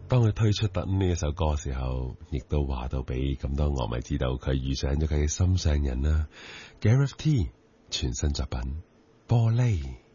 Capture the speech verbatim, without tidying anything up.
當佢推出得呢一首歌嘅時候，亦都話到俾咁多樂迷知道，佢遇上咗佢嘅心上人啦。Gareth T 全新作品《玻璃》。